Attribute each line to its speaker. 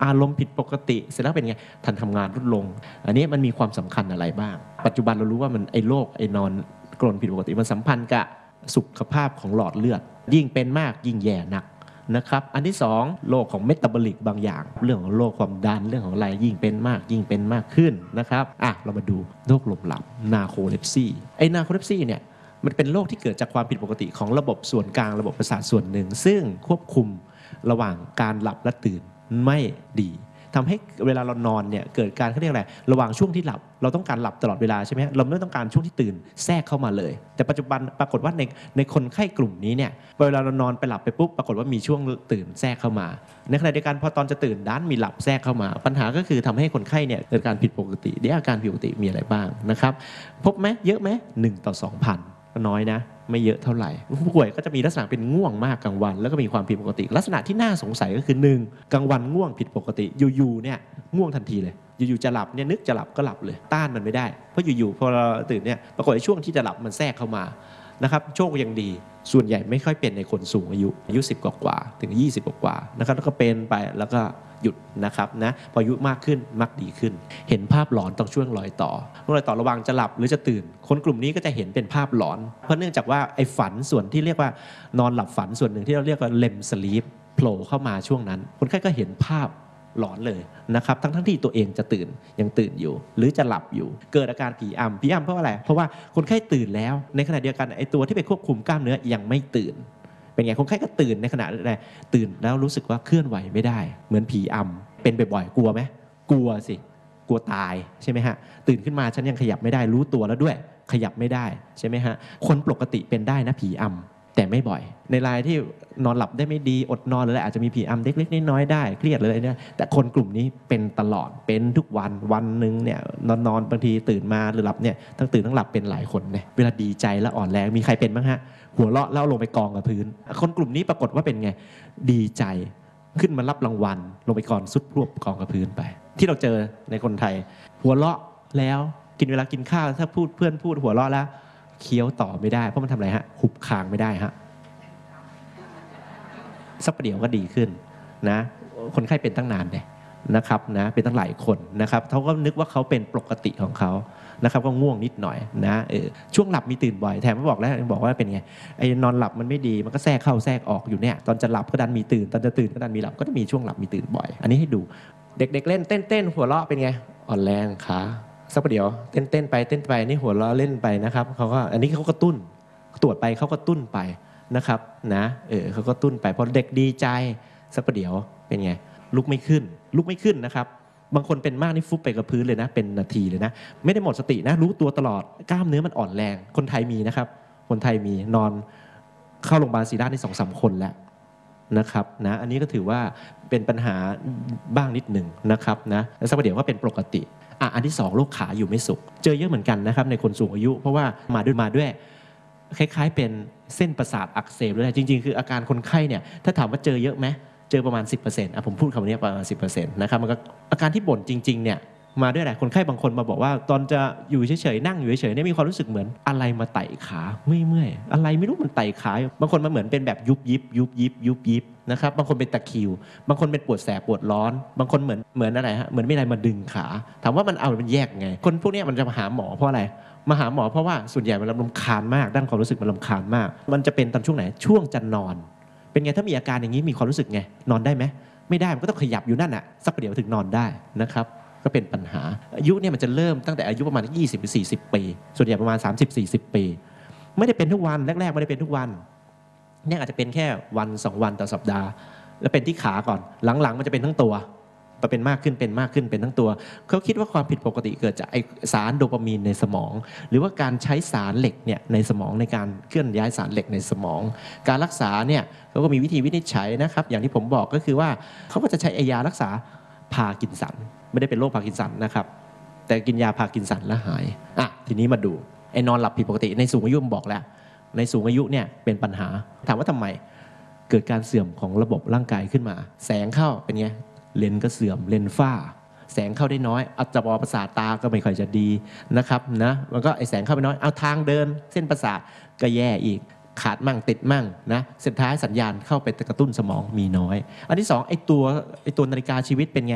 Speaker 1: ารมณ์ผิดปกติเสร็จแล้วเป็นไงทันทำงานลดลงอันนี้มันมีความสำคัญอะไรบ้างปัจจุบันเรารู้ว่ามันไอ้โรคไอ้นอนกรนผิดปกติมันสัมพันธ์กับสุขภาพของหลอดเลือดยิ่งเป็นมากยิ่งแย่หนักนะครับอันที่2โรคของเมตาบอลิกบางอย่างเรื่องของโรคความดันเรื่องของอะไรยิ่งเป็นมากยิ่งเป็นมากขึ้นนะครับเรามาดูโรคลมหลับนาโคเลปซีไอ้นาโคเลปซีเนี่ยมันเป็นโรคที่เกิดจากความผิดปกติของระบบส่วนกลางระบบประสาทส่วนหนึ่งซึ่งควบคุมระหว่างการหลับและตื่นไม่ดีทำให้เวลาเรานอนเนี่ยเกิดการเขาเรียกอะไรระหว่างช่วงที่หลับเราต้องการหลับตลอดเวลาใช่ไหมเราไม่ต้องการช่วงที่ตื่นแทรกเข้ามาเลยแต่ปัจจุบันปรากฏว่าในคนไข้กลุ่มนี้เนี่ยเวลาเรานอนไปหลับไปปุ๊บปรากฏว่ามีช่วงตื่นแทรกเข้ามาในขณะเดียวกันพอตอนจะตื่นด้านมีหลับแทรกเข้ามาปัญหาก็คือทำให้คนไข้เนี่ยเกิดการผิดปกติอาการผิดปกติมีอะไรบ้างนะครับพบไหมเยอะไหม1 ต่อ 2,000ก็น้อยนะไม่เยอะเท่าไหร่ผู้ป่วยก็จะมีลักษณะเป็นง่วงมากกลางวันแล้วก็มีความผิดปกติลักษณะที่น่าสงสัยก็คือ1กลางวันง่วงผิดปกติอยู่ๆเนี่ยง่วงทันทีเลยอยู่ๆจะหลับเนี่ยนึกจะหลับก็หลับเลยต้านมันไม่ได้เพราะอยู่ๆพอเราตื่นเนี่ยปรากฏในช่วงที่จะหลับมันแทรกเข้ามานะครับโชคยังดีส่วนใหญ่ไม่ค่อยเป็นในคนสูงอายุ10กว่าถึง20กว่านะครับแล้วก็เป็นไปแล้วก็หยุดนะครับนะพออายุมากขึ้นมักดีขึ้นเห็นภาพหลอนตรงช่วงรอยต่อระหว่างจะหลับหรือจะตื่นคนกลุ่มนี้ก็จะเห็นเป็นภาพหลอนเพราะเนื่องจากว่าไอ้ฝันส่วนที่เรียกว่านอนหลับฝันส่วนหนึ่งที่เราเรียกว่าเลมสลีปโผล่เข้ามาช่วงนั้นคนไข้ก็เห็นภาพหลอนเลยนะครับทั้งที่ตัวเองจะยังตื่นอยู่หรือจะหลับอยู่เกิดอาการผีอำเพราะอะไรเพราะว่าคนไข้ตื่นแล้วในขณะเดียวกันไอ้ตัวที่ไปควบคุมกล้ามเนื้อยังไม่ตื่นเป็นไงคนไข้ก็ตื่นในขณะอะไรตื่นแล้วรู้สึกว่าเคลื่อนไหวไม่ได้เหมือนผีอำเป็นบ่อยๆกลัวไหมกลัวสิกลัวตายใช่ไหมฮะตื่นขึ้นมาฉันยังขยับไม่ได้รู้ตัวแล้วด้วยขยับไม่ได้ใช่ไหมฮะคนปกติเป็นได้นะผีอำแต่ไม่บ่อยในรายที่นอนหลับได้ไม่ดีอดนอนเลยอาจจะมีผีอำเล็กๆน้อยๆได้เครียดเลยเนี่ยแต่คนกลุ่มนี้เป็นตลอดเป็นทุกวันหนึ่งเนี่ยนอนบางทีตื่นมาหรือหลับเนี่ยทั้งตื่นทั้งหลับเป็นหลายคนเนี่ยเวลาดีใจและอ่อนแรงมีใครเป็นบ้างฮะหัวเราะแล้วลงไปกองกับพื้นคนกลุ่มนี้ปรากฏว่าเป็นไงดีใจขึ้นมารับรางวัลลงไปก่อนสุดพรวบกองกับพื้นไปที่เราเจอในคนไทยหัวเราะแล้วเวลากินข้าวถ้าเพื่อนพูดหัวเราะแล้วเคี้ยวต่อไม่ได้เพราะมันทำอะไรฮะหุบคางไม่ได้ฮะสักประเดี๋ยวก็ดีขึ้นนะคนไข้เป็นตั้งนานเลยนะครับนะเป็นตั้งหลายคนนะครับเขาก็นึกว่าเขาเป็นปกติของเขานะครับก็ง่วงนิดหน่อยนะช่วงหลับมีตื่นบ่อยแถมไม่บอกว่าเป็นไงไอ้นอนหลับมันไม่ดีมันก็แทรกเข้าแทรกออกอยู่เนี่ยตอนจะหลับก็ดันมีตื่นตอนจะตื่นก็ดันมีหลับก็จะมีช่วงหลับมีตื่นบ่อยอันนี้ให้ดูเด็กๆเล่นเต้นหัวเราะเป็นไงอ่อนแรงขาสักประเดี๋ยวเต้นไปนี่หัวเราะเล่นไปนะครับเขาก็อันนี้เขากระตุ้นตรวจไปเขาก็ตุ้นไปนะครับนะเขาก็ตุ้นไปพอเด็กดีใจสักประเดี๋ยวเป็นไงลุกไม่ขึ้นนะครับบางคนเป็นมากนี่ฟุบไปกับพื้นเลยนะเป็นนาทีเลยนะไม่ได้หมดสตินะรู้ตัวตลอดกล้ามเนื้อมันอ่อนแรงคนไทยมีนะครับคนไทยมีนอนเข้าโรงพยาบาลศิริราชนี่2-3 คนแล้วนะครับนะอันนี้ก็ถือว่าเป็นปัญหาบ้างนิดหนึ่งนะครับนะแล้วสักประเดี๋ยวก็เป็นปกติอันที่2โรคขาอยู่ไม่สุขเจอเยอะเหมือนกันนะครับในคนสูงอายุเพราะว่ามาด้วยคล้ายๆเป็นเส้นประสาทอักเสบด้วยจริงๆคืออาการคนไข้เนี่ยถ้าถามว่าเจอเยอะไหมเจอประมาณ 10% ผมพูดคำนี้ประมาณ 10% นะครับมันก็อาการที่บ่นจริงๆเนี่ยมาด้วยอะไรคนไข้บางคนมาบอกว่าตอนจะอยู่เฉยๆนั่งอยู่เฉยๆเนี่ยมีความรู้สึกเหมือนอะไรมาไต่ขาเมื่อยอะไรไม่รู้มันไต่ขาบางคนมาเหมือนเป็นแบบยุบยิบนะครับบางคนเป็นตะคริวบางคนเป็นปวดแสบปวดร้อนบางคนเหมือนอะไรฮะเหมือนไม่อะไรมาดึงขาถามว่ามันแยกไงคนพวกนี้มันจะมาหาหมอเพราะอะไรมาหาหมอเพราะว่าส่วนใหญ่มันรำคาญมากด้านความรู้สึกมันรำคาญมากมันจะเป็นตอนช่วงไหนช่วงจะนอนเป็นไงถ้ามีอาการอย่างนี้มีความรู้สึกไงนอนได้ไหมไม่ได้มันก็ต้องขยับอยู่นั่นน่ะสักประเดี๋ยวถึงนอนได้นะครับก็เป็นปัญหาอายุเนี่ยมันจะเริ่มตั้งแต่อายุประมาณ20-40 ปีส่วนใหญ่ประมาณ30-40 ปีไม่ได้เป็นทุกวันแรกๆไม่ได้เป็นทุกวันเนี่ยอาจจะเป็นแค่1-2 วันต่อสัปดาห์แล้วเป็นที่ขาก่อนหลังๆมันจะเป็นทั้งตัวเป็นมากขึ้นเป็นทั้งตัวเขาคิดว่าความผิดปกติเกิดจากไอสารโดปามีนในสมองหรือว่าการใช้สารเหล็กเนี่ยในสมองในการเคลื่อนย้ายสารเหล็กในสมองการรักษาเนี่ยเขาก็มีวิธีวินิจฉัยนะครับอย่างที่ผมบอกก็คือว่าเขาก็จะใช้ยารักษาพาร์กินสันไม่ได้เป็นโรคพาร์กินสันนะครับแต่กินยาพาร์กินสันแล้วหายทีนี้มาดูไอ้นอนหลับผิดปกติในสูงอายุผมบอกแล้วในสูงอายุเนี่ยเป็นปัญหาถามว่าทำไมเกิดการเสื่อมของระบบร่างกายขึ้นมาแสงเข้าเป็นไงเลนก็เสื่อมเลนฝ้าแสงเข้าได้น้อยอัจฉริยประสาทตาก็ไม่ค่อยจะดีนะครับนะมันก็ไอแสงเข้าไปน้อยเอาทางเดินเส้นประสาทก็แย่อีกขาดมั่งติดมั่งนะสุดท้ายสัญญาณเข้าไปกระตุ้นสมองมีน้อยอันที่2ไอตัวนาฬิกาชีวิตเป็นไง